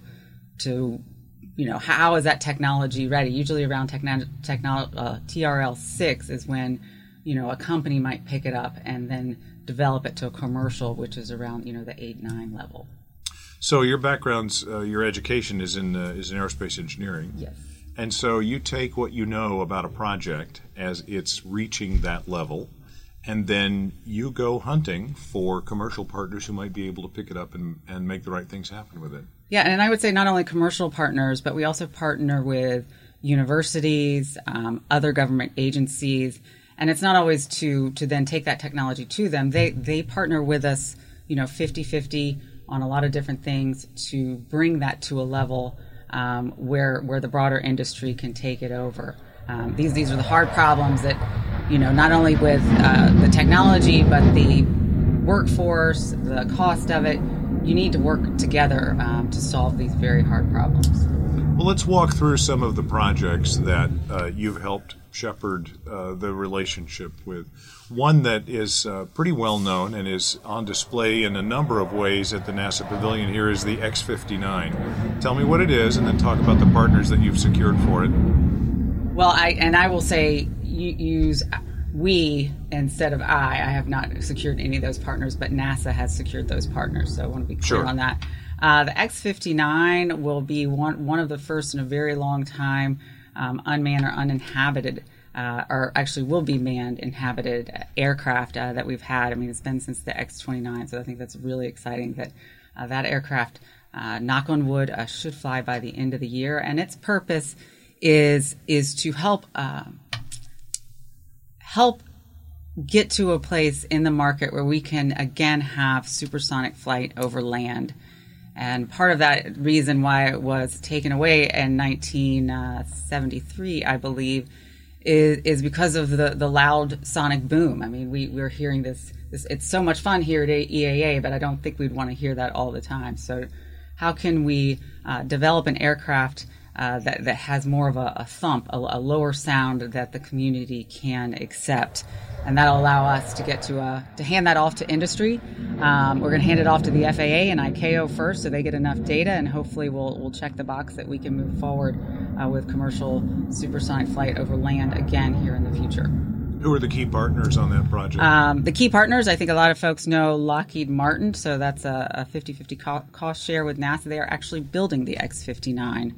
how is that technology ready? Usually around TRL 6 is when, a company might pick it up and then develop it to a commercial, which is around, the 8-9 level. So your background's, your education is in aerospace engineering. Yes. And so you take what you know about a project as it's reaching that level, and then you go hunting for commercial partners who might be able to pick it up and make the right things happen with it. Yeah, and I would say not only commercial partners, but we also partner with universities, other government agencies, and it's not always to then take that technology to them. They partner with us, 50-50 on a lot of different things to bring that to a level where the broader industry can take it over. These are the hard problems that, not only with the technology, but the workforce, the cost of it. You need to work together to solve these very hard problems. Well, let's walk through some of the projects that you've helped shepherd the relationship with. One that is pretty well known and is on display in a number of ways at the NASA Pavilion here is the X-59. Tell me what it is, and then talk about the partners that you've secured for it. Well, I will say use we instead of I have not secured any of those partners, but NASA has secured those partners, so I want to be clear on that. The X-59 will be one of the first in a very long time unmanned or uninhabited, or actually will be manned inhabited aircraft that we've had. I mean, it's been since the X-29, so I think that's really exciting that that aircraft, knock on wood, should fly by the end of the year, and its purpose is to help get to a place in the market where we can again have supersonic flight over land. And part of that reason why it was taken away in 1973, I believe, is because of the loud sonic boom. I mean, we're hearing this. It's so much fun here at EAA, but I don't think we'd want to hear that all the time. So how can we develop an aircraft that has more of a thump, a lower sound that the community can accept? And that'll allow us to get to hand that off to industry. We're going to hand it off to the FAA and ICAO first, so they get enough data, and hopefully we'll check the box that we can move forward with commercial supersonic flight over land again here in the future. Who are the key partners on that project? The key partners, I think a lot of folks know Lockheed Martin, so that's a 50-50 cost share with NASA. They are actually building the X-59.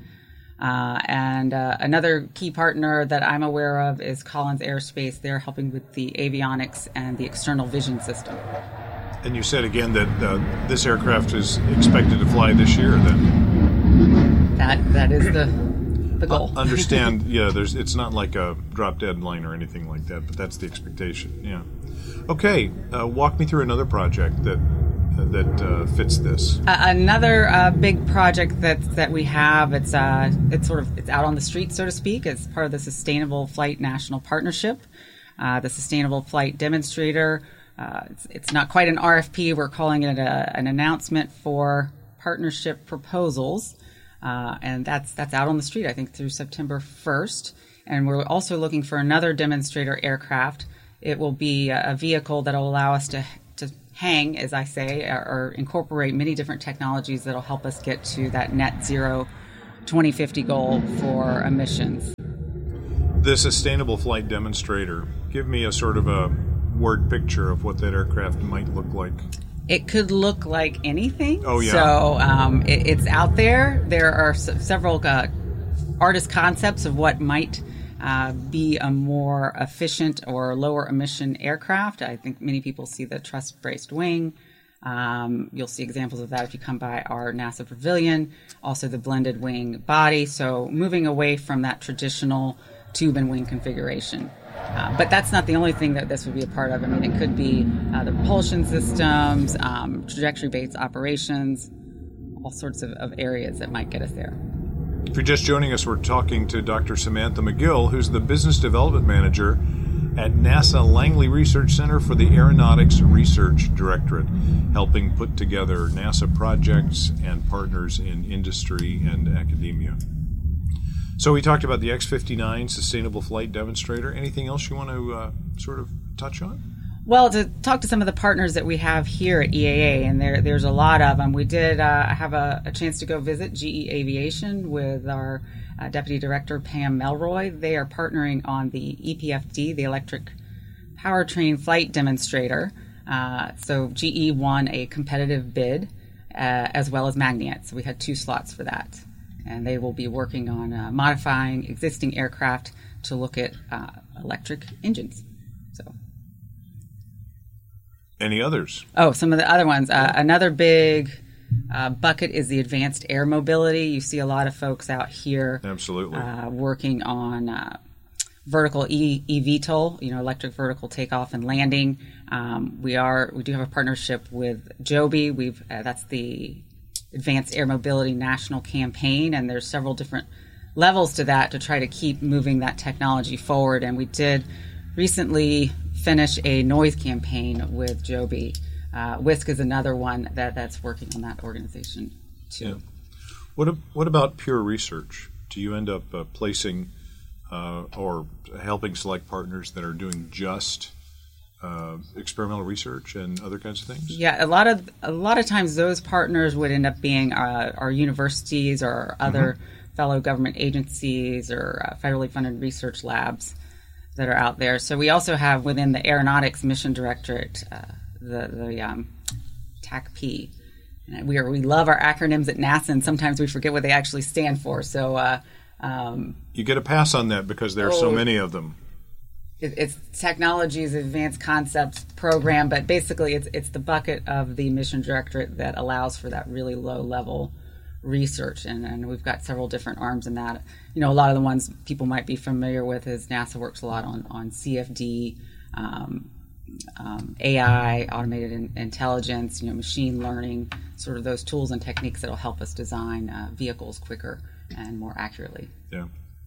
And another key partner that I'm aware of is Collins Aerospace. They're helping with the avionics and the external vision system. And you said again that this aircraft is expected to fly this year, then? That is the goal. Understand, yeah, it's not like a drop-dead line or anything like that, but that's the expectation, yeah. Okay, walk me through another project that fits this. Another big project that we have, it's out on the street, so to speak. It's part of the Sustainable Flight National Partnership, the Sustainable Flight Demonstrator. It's not quite an RFP. We're calling it an announcement for partnership proposals, and that's out on the street, I think, through September 1st. And we're also looking for another demonstrator aircraft. It will be a vehicle that will allow us to hang, as I say, or incorporate many different technologies that will help us get to that net zero 2050 goal for emissions. The Sustainable Flight Demonstrator, give me a sort of a word picture of what that aircraft might look like. It could look like anything. Oh, yeah. So it's out there. There are several artist concepts of what might be a more efficient or lower emission aircraft. I think many people see the truss braced wing. You'll see examples of that if you come by our NASA Pavilion. Also the blended wing body. So moving away from that traditional tube and wing configuration. But that's not the only thing that this would be a part of. I mean, it could be the propulsion systems, trajectory-based operations, all sorts of areas that might get us there. If you're just joining us, we're talking to Dr. Samantha McGill, who's the Business Development Manager at NASA Langley Research Center for the Aeronautics Research Directorate, helping put together NASA projects and partners in industry and academia. So we talked about the X-59 Sustainable Flight Demonstrator. Anything else you want to sort of touch on? Well, to talk to some of the partners that we have here at EAA, and there's a lot of them. We did have a chance to go visit GE Aviation with our Deputy Director, Pam Melroy. They are partnering on the EPFD, the Electric Powertrain Flight Demonstrator. So GE won a competitive bid, as well as Magniet. So we had 2 slots for that. And they will be working on modifying existing aircraft to look at electric engines. So. Any others? Oh, some of the other ones. Another big bucket is the advanced air mobility. You see a lot of folks out here absolutely working on vertical eVTOL, electric vertical takeoff and landing. We do have a partnership with Joby. That's the Advanced Air Mobility National Campaign, and there's several different levels to that to try to keep moving that technology forward. And we did recently finish a noise campaign with Joby. WISC is another one that's working on that organization too. Yeah. What about pure research? Do you end up placing or helping select partners that are doing just experimental research and other kinds of things? Yeah, a lot of times those partners would end up being our universities or other fellow government agencies or federally funded research labs that are out there. So we also have within the Aeronautics Mission Directorate the TACP. And we love our acronyms at NASA, and sometimes we forget what they actually stand for. So you get a pass on that because there are so many of them. It's Technologies Advanced Concepts Program, but basically it's the bucket of the Mission Directorate that allows for that really low-level research, and we've got several different arms in that. A lot of the ones people might be familiar with is NASA works a lot on CFD, AI, automated intelligence, machine learning, sort of those tools and techniques that will help us design vehicles quicker and more accurately. Yeah.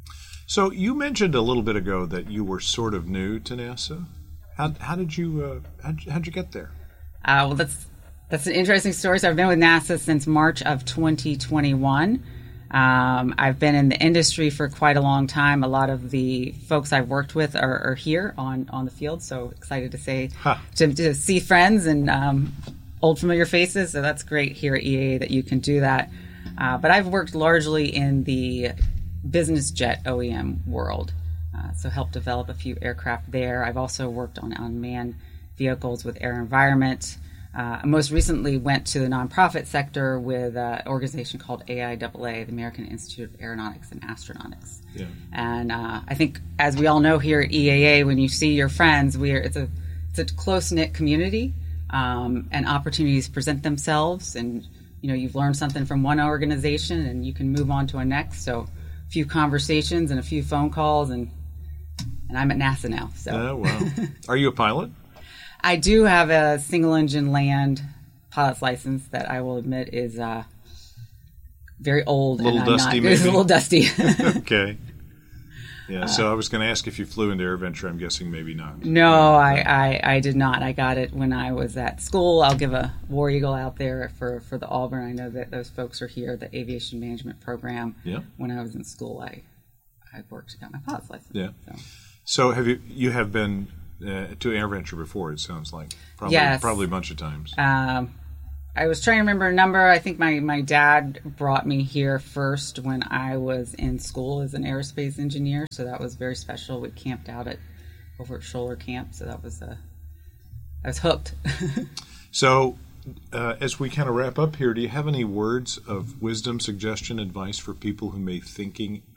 So you mentioned a little bit ago that you were sort of new to NASA. How did you how'd you get there? Well, that's an interesting story. So I've been with NASA since March of 2021. I've been in the industry for quite a long time. A lot of the folks I've worked with are here on the field. So excited to say to see friends and old familiar faces. So that's great here at EAA that you can do that. But I've worked largely in the business jet OEM world. So helped develop a few aircraft there. I've also worked on unmanned vehicles with AeroVironment. I most recently went to the nonprofit sector with an organization called AIAA, the American Institute of Aeronautics and Astronautics. Yeah. And I think, as we all know here at EAA, when you see your friends, it's a close-knit community, and opportunities present themselves. And you've learned something from one organization, and you can move on to a next. So a few conversations and a few phone calls, and I'm at NASA now. So. Oh, wow. Are you a pilot? I do have a single-engine land pilot's license that I will admit is very old. A little and I'm dusty, not, maybe? It's a little dusty. Okay. Yeah, so I was going to ask if you flew into AirVenture. I'm guessing maybe not. No, I did not. I got it when I was at school. I'll give a War Eagle out there for the Auburn. I know that those folks are here, the aviation management program. Yeah. When I was in school, I worked, got my pilot's license. Yeah. So have you have been to AirVenture before? It sounds like probably a bunch of times. I was trying to remember a number. I think my dad brought me here first when I was in school as an aerospace engineer, so that was very special. We camped out over at Scholler Camp, so that was I was hooked. So as we kind of wrap up here, do you have any words of wisdom, suggestion, advice for people who may